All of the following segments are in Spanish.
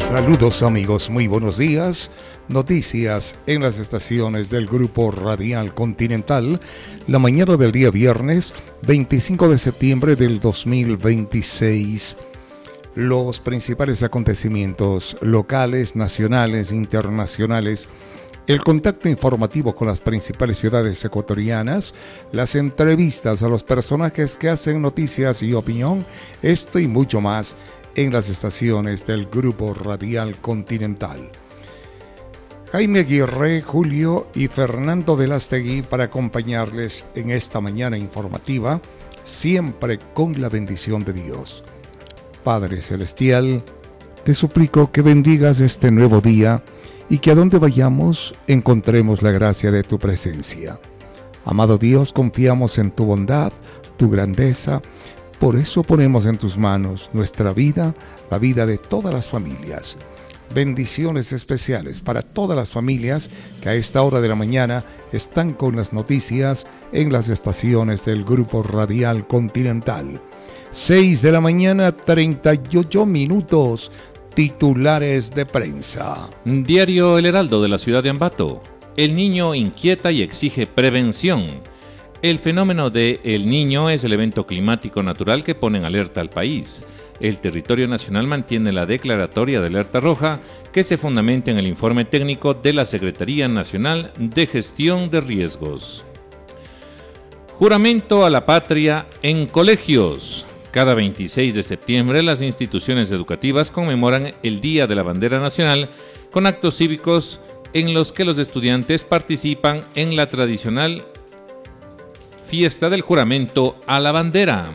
Saludos amigos, muy buenos días. Noticias en las estaciones del Grupo Radial Continental, la mañana del día viernes 25 de septiembre del 2026. Los principales acontecimientos locales, nacionales, internacionales, el contacto informativo con las principales ciudades ecuatorianas, las entrevistas a los personajes que hacen noticias y opinión, esto y mucho más en las estaciones del Grupo Radial Continental. Jaime Aguirre, Julio y Fernando Velastegui para acompañarles en esta mañana informativa, siempre con la bendición de Dios. Padre Celestial, te suplico que bendigas este nuevo día y que a donde vayamos encontremos la gracia de tu presencia. Amado Dios, confiamos en tu bondad, tu grandeza. Por eso ponemos en tus manos nuestra vida, la vida de todas las familias. Bendiciones especiales para todas las familias que a esta hora de la mañana están con las noticias en las estaciones del Grupo Radial Continental. 6 de la mañana, 38 minutos. Titulares de prensa. Diario El Heraldo de la ciudad de Ambato. El niño inquieta y exige prevención. El fenómeno de El Niño es el evento climático natural que pone en alerta al país. El territorio nacional mantiene la declaratoria de alerta roja que se fundamenta en el informe técnico de la Secretaría Nacional de Gestión de Riesgos. Juramento a la patria en colegios. Cada 26 de septiembre las instituciones educativas conmemoran el Día de la Bandera Nacional con actos cívicos en los que los estudiantes participan en la tradicional fiesta del juramento a la bandera.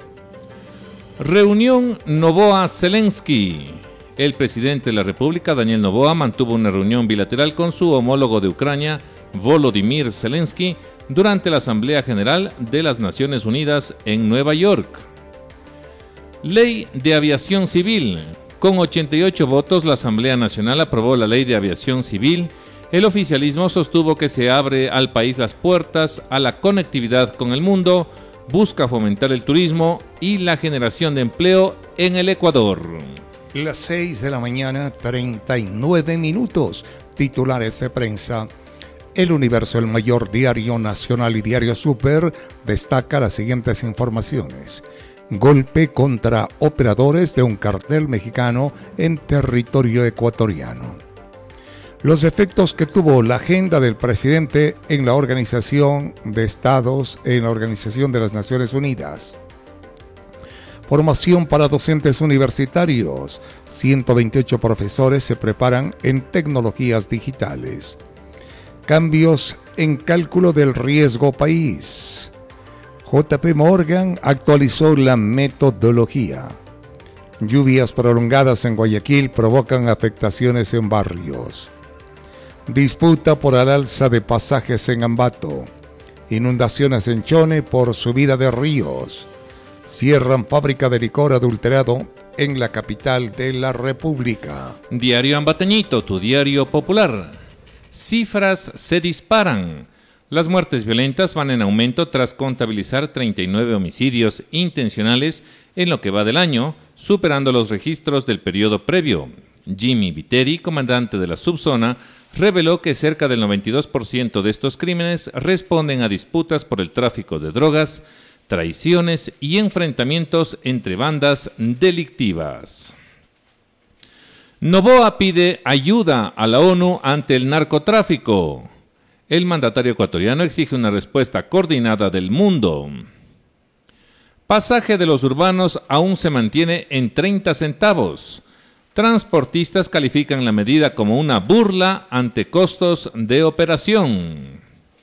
Reunión Noboa-Zelensky. El presidente de la República, Daniel Noboa, mantuvo una reunión bilateral con su homólogo de Ucrania, Volodymyr Zelensky, durante la Asamblea General de las Naciones Unidas en Nueva York. Ley de Aviación Civil. Con 88 votos, la Asamblea Nacional aprobó la Ley de Aviación Civil. El oficialismo sostuvo que se abre al país las puertas a la conectividad con el mundo, busca fomentar el turismo y la generación de empleo en el Ecuador. Las 6 de la mañana, 39 minutos. Titulares de prensa. El Universo, el mayor diario nacional y diario Super, destaca las siguientes informaciones. Golpe contra operadores de un cartel mexicano en territorio ecuatoriano. Los efectos que tuvo la agenda del presidente en la Organización de Estados, en la Organización de las Naciones Unidas. Formación para docentes universitarios. 128 profesores se preparan en tecnologías digitales. Cambios en cálculo del riesgo país. JP Morgan actualizó la metodología. Lluvias prolongadas en Guayaquil provocan afectaciones en barrios. Disputa por el alza de pasajes en Ambato. Inundaciones en Chone por subida de ríos. Cierran fábrica de licor adulterado en la capital de la República. Diario Ambateñito, tu diario popular. Cifras se disparan. Las muertes violentas van en aumento tras contabilizar 39 homicidios intencionales en lo que va del año, superando los registros del periodo previo. Jimmy Viteri, comandante de la subzona, reveló que cerca del 92% de estos crímenes responden a disputas por el tráfico de drogas, traiciones y enfrentamientos entre bandas delictivas. Noboa pide ayuda a la ONU ante el narcotráfico. El mandatario ecuatoriano exige una respuesta coordinada del mundo. Pasaje de los urbanos aún se mantiene en 30 centavos. Transportistas califican la medida como una burla ante costos de operación.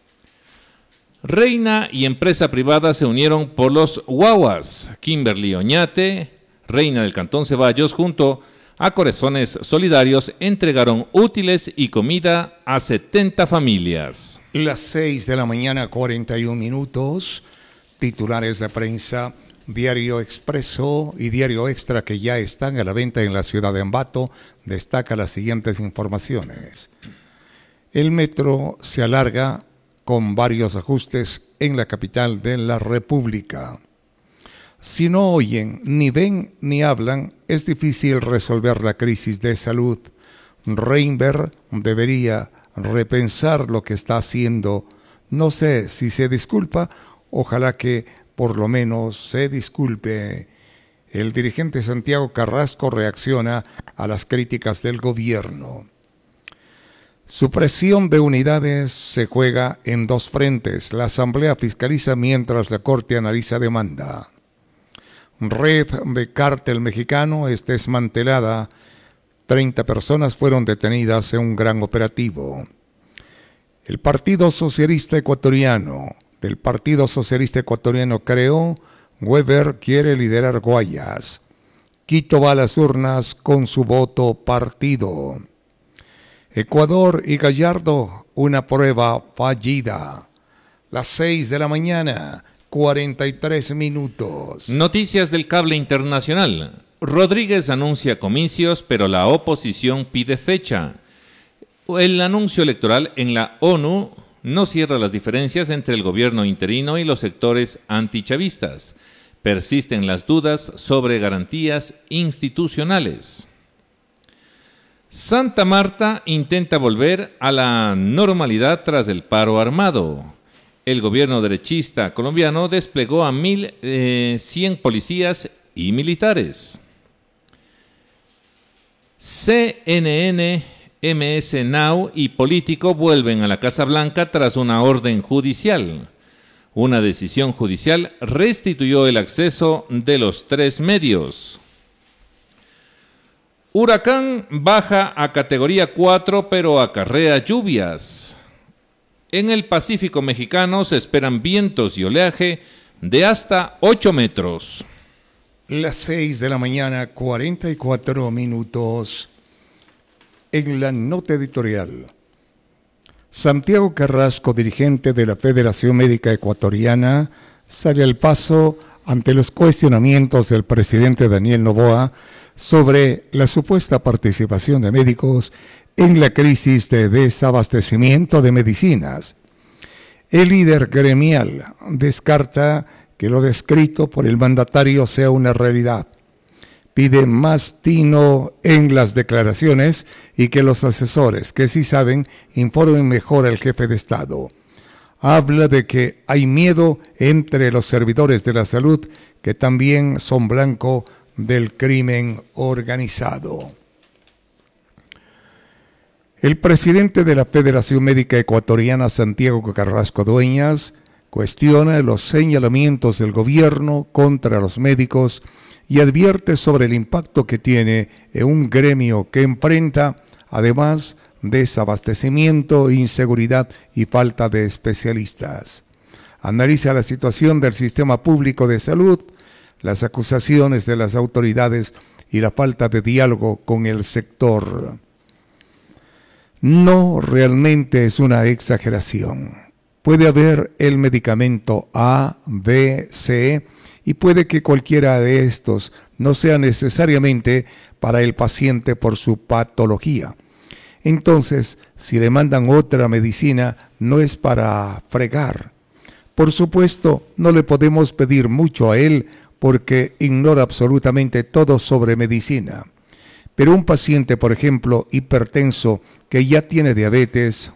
Reina y empresa privada se unieron por los guaguas. Kimberly Oñate, reina del Cantón Ceballos, junto a Corazones Solidarios, entregaron útiles y comida a 70 familias. Las 6 de la mañana, 41 minutos. Titulares de prensa. Diario Expreso y Diario Extra, que ya están a la venta en la ciudad de Ambato, destaca las siguientes informaciones. El metro se alarga con varios ajustes en la capital de la República. Si no oyen, ni ven, ni hablan, es difícil resolver la crisis de salud. Reinberg debería repensar lo que está haciendo. No sé si se disculpa, ojalá que por lo menos se disculpe. El dirigente Santiago Carrasco reacciona a las críticas del gobierno. Supresión de unidades se juega en dos frentes. La Asamblea fiscaliza mientras la Corte analiza demanda. Red de cártel mexicano es desmantelada. 30 personas fueron detenidas en un gran operativo. El Partido Socialista Ecuatoriano. Del Partido Socialista Ecuatoriano creó, Weber quiere liderar Guayas. Quito va a las urnas con su voto partido. Ecuador y Gallardo, una prueba fallida. Las 6 de la mañana, 43 minutos. Noticias del cable internacional. Rodríguez anuncia comicios, pero la oposición pide fecha. El anuncio electoral en la ONU no cierra las diferencias entre el gobierno interino y los sectores antichavistas. Persisten las dudas sobre garantías institucionales. Santa Marta intenta volver a la normalidad tras el paro armado. El gobierno derechista colombiano desplegó a 1.100 policías y militares. CNN, MS Now y Político vuelven a la Casa Blanca tras una orden judicial. Una decisión judicial restituyó el acceso de los 3 medios. Huracán baja a categoría 4, pero acarrea lluvias. En el Pacífico mexicano se esperan vientos y oleaje de hasta 8 metros. Las 6 de la mañana, 44 minutos. En la nota editorial, Santiago Carrasco, dirigente de la Federación Médica Ecuatoriana, sale al paso ante los cuestionamientos del presidente Daniel Noboa sobre la supuesta participación de médicos en la crisis de desabastecimiento de medicinas. El líder gremial descarta que lo descrito por el mandatario sea una realidad. Pide más tino en las declaraciones y que los asesores, que sí saben, informen mejor al jefe de Estado. Habla de que hay miedo entre los servidores de la salud, que también son blanco del crimen organizado. El presidente de la Federación Médica Ecuatoriana, Santiago Carrasco Dueñas, cuestiona los señalamientos del gobierno contra los médicos y advierte sobre el impacto que tiene en un gremio que enfrenta, además, desabastecimiento, inseguridad y falta de especialistas. Analiza la situación del sistema público de salud, las acusaciones de las autoridades y la falta de diálogo con el sector. No realmente es una exageración. Puede haber el medicamento A, B, C, y puede que cualquiera de estos no sea necesariamente para el paciente por su patología. Entonces, si le mandan otra medicina, no es para fregar. Por supuesto, no le podemos pedir mucho a él porque ignora absolutamente todo sobre medicina. Pero un paciente, por ejemplo, hipertenso, que ya tiene diabetes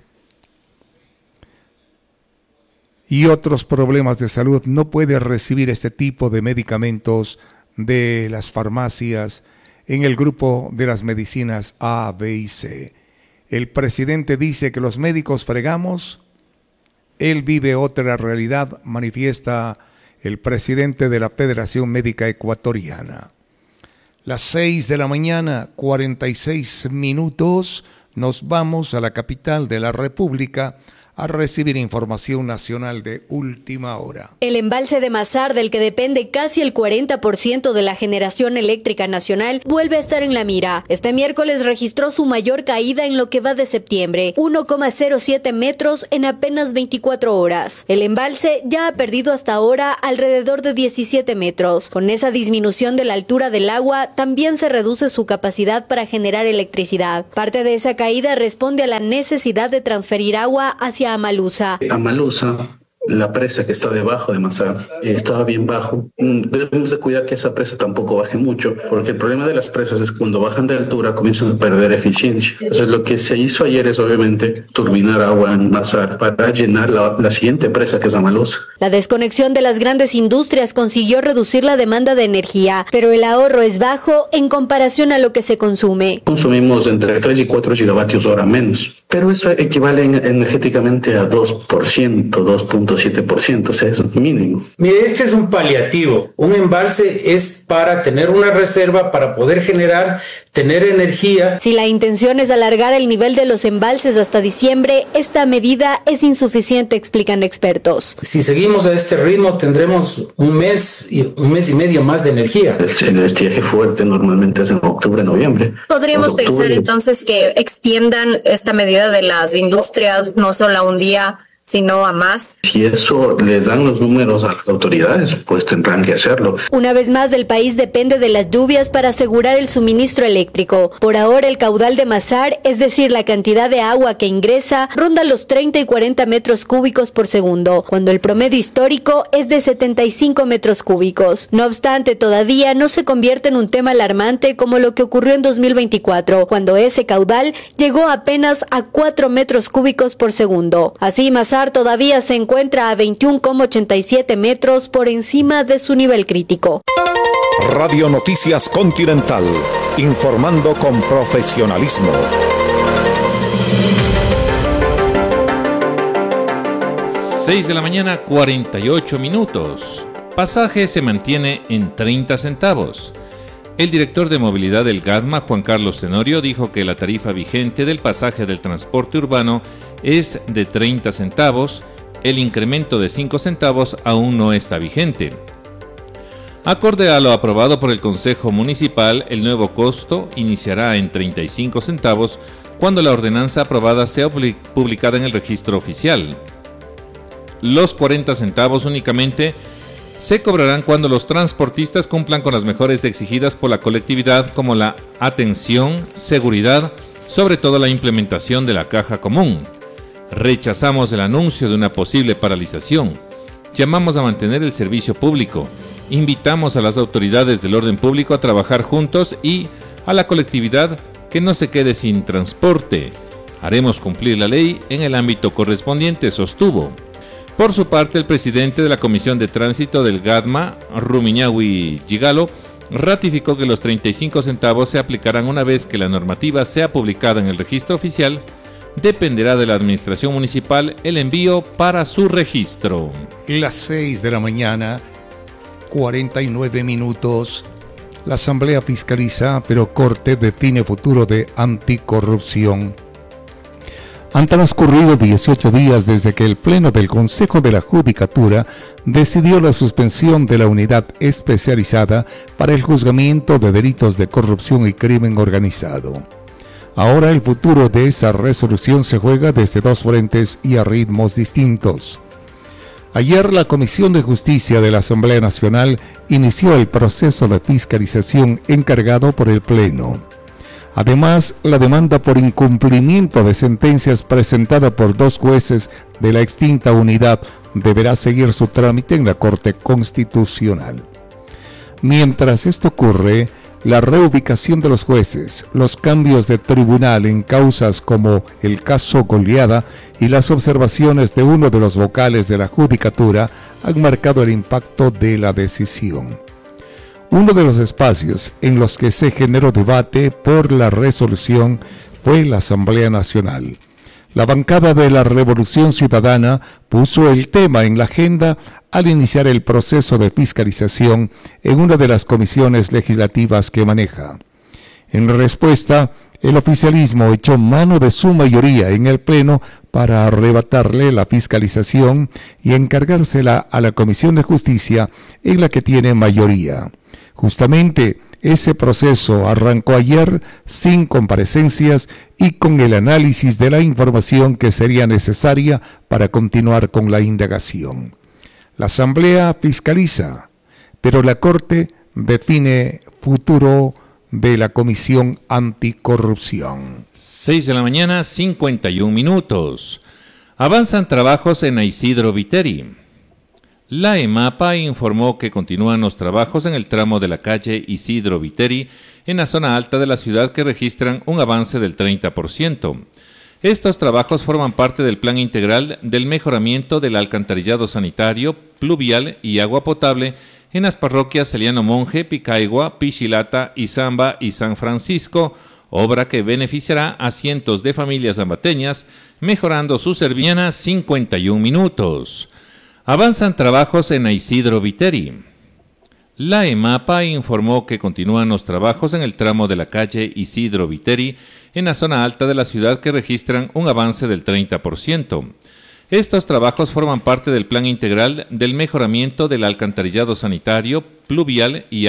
y otros problemas de salud, no puede recibir este tipo de medicamentos de las farmacias en el grupo de las medicinas A, B y C. El presidente dice que los médicos fregamos. Él vive otra realidad, manifiesta el presidente de la Federación Médica Ecuatoriana. Las 6 de la mañana, 46 minutos, nos vamos a la capital de la República a recibir información nacional de última hora. El embalse de Mazar, del que depende casi el 40% de la generación eléctrica nacional, vuelve a estar en la mira. Este miércoles registró su mayor caída en lo que va de septiembre, 1,07 metros en apenas 24 horas. El embalse ya ha perdido hasta ahora alrededor de 17 metros. Con esa disminución de la altura del agua, también se reduce su capacidad para generar electricidad. Parte de esa caída responde a la necesidad de transferir agua hacia Amalusa. Amalusa la presa que está debajo de Mazar estaba bien bajo. Debemos de cuidar que esa presa tampoco baje mucho, porque el problema de las presas es que cuando bajan de altura comienzan a perder eficiencia. Entonces lo que se hizo ayer es obviamente turbinar agua en Mazar para llenar la siguiente presa, que es Amalusa. La desconexión de las grandes industrias consiguió reducir la demanda de energía, pero el ahorro es bajo en comparación a lo que se consume. Consumimos entre 3 y 4 gigavatios hora menos, pero eso equivale energéticamente a 2%, 2.7%, o sea, es mínimo. Mire, este es un paliativo. Un embalse es para tener una reserva, para poder generar, tener energía. Si la intención es alargar el nivel de los embalses hasta diciembre, esta medida es insuficiente, explican expertos. Si seguimos a este ritmo, tendremos un mes y medio más de energía. El estiaje fuerte normalmente es en octubre, noviembre. ¿Podríamos pensar entonces que extiendan esta medida de las industrias no solo a un día, sino a más? Si eso le dan los números a las autoridades, pues tendrán que hacerlo. Una vez más, el país depende de las lluvias para asegurar el suministro eléctrico. Por ahora, el caudal de Mazar, es decir, la cantidad de agua que ingresa, ronda los 30 y 40 metros cúbicos por segundo, cuando el promedio histórico es de 75 metros cúbicos. No obstante, todavía no se convierte en un tema alarmante como lo que ocurrió en 2024, cuando ese caudal llegó apenas a 4 metros cúbicos por segundo. Así, Mazar todavía se encuentra a 21,87 metros por encima de su nivel crítico. Radio Noticias Continental, informando con profesionalismo. 6 de la mañana, 48 minutos. Pasaje se mantiene en 30 centavos. El director de movilidad del GADMA, Juan Carlos Tenorio, dijo que la tarifa vigente del pasaje del transporte urbano es de 30 centavos, el incremento de 5 centavos aún no está vigente. Acorde a lo aprobado por el Consejo Municipal, el nuevo costo iniciará en 35 centavos cuando la ordenanza aprobada sea publicada en el registro oficial. Los 40 centavos únicamente se cobrarán cuando los transportistas cumplan con las mejoras exigidas por la colectividad, como la atención, seguridad, sobre todo la implementación de la caja común. Rechazamos el anuncio de una posible paralización. Llamamos a mantener el servicio público. Invitamos a las autoridades del orden público a trabajar juntos y a la colectividad que no se quede sin transporte. Haremos cumplir la ley en el ámbito correspondiente, sostuvo. Por su parte, el presidente de la Comisión de Tránsito del GADMA, Rumiñahui Gigalo, ratificó que los 35 centavos se aplicarán una vez que la normativa sea publicada en el registro oficial. Dependerá de la administración municipal el envío para su registro. Las 6 de la mañana, 49 minutos. La Asamblea fiscaliza, pero Corte define futuro de anticorrupción. Han transcurrido 18 días desde que el Pleno del Consejo de la Judicatura decidió la suspensión de la unidad especializada para el juzgamiento de delitos de corrupción y crimen organizado. Ahora el futuro de esa resolución se juega desde dos frentes y a ritmos distintos. Ayer la Comisión de Justicia de la Asamblea Nacional inició el proceso de fiscalización encargado por el Pleno. Además, la demanda por incumplimiento de sentencias presentada por dos jueces de la extinta unidad deberá seguir su trámite en la Corte Constitucional. Mientras esto ocurre, la reubicación de los jueces, los cambios de tribunal en causas como el caso Goleada y las observaciones de uno de los vocales de la Judicatura han marcado el impacto de la decisión. Uno de los espacios en los que se generó debate por la resolución fue la Asamblea Nacional. La bancada de la Revolución Ciudadana puso el tema en la agenda al iniciar el proceso de fiscalización en una de las comisiones legislativas que maneja. En respuesta, el oficialismo echó mano de su mayoría en el Pleno para arrebatarle la fiscalización y encargársela a la Comisión de Justicia, en la que tiene mayoría. Justamente, ese proceso arrancó ayer sin comparecencias y con el análisis de la información que sería necesaria para continuar con la indagación. La Asamblea fiscaliza, pero la Corte define futuro de la Comisión Anticorrupción. 6 de la mañana, 51 minutos. Avanzan trabajos en Isidro Viteri. La EMAPA informó que continúan los trabajos en el tramo de la calle Isidro Viteri en la zona alta de la ciudad que registran un avance del 30%. Estos trabajos forman parte del plan integral del mejoramiento del alcantarillado sanitario, pluvial y agua potable en las parroquias Celiano Monje, Picaigua, Pichilata, Izamba y San Francisco, obra que beneficiará a cientos de familias zambateñas, mejorando su servicio 51 minutos. Avanzan trabajos en Isidro Viteri. La EMAPA informó que continúan los trabajos en el tramo de la calle Isidro Viteri en la zona alta de la ciudad que registran un avance del 30%. Estos trabajos forman parte del plan integral del mejoramiento del alcantarillado sanitario, pluvial y